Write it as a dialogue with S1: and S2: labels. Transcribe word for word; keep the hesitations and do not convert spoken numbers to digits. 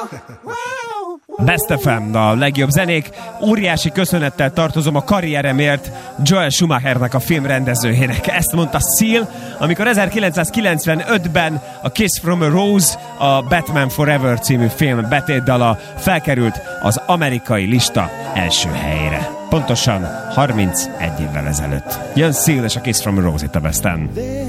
S1: Best ef em, a legjobb zenék. Óriási köszönettel tartozom a karrieremért Joel Schumachernek, a filmrendezőjének. Ezt mondta Seal, amikor ezerkilencszázkilencvenötben a Kiss from a Rose, a Batman Forever című film betétdala felkerült az amerikai lista első helyére. Pontosan harmincegy évvel ezelőtt. Jön Seal és a Kiss from a Rose itt a Besten.